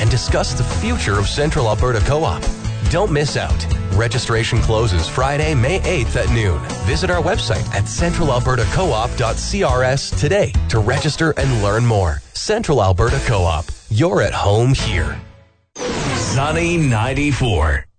and discuss the future of Central Alberta Co-op. Don't miss out. Registration closes Friday, May 8th at noon. Visit our website at centralalbertacoop.crs today to register and learn more. Central Alberta Co-op. You're at home here. Sunny 94.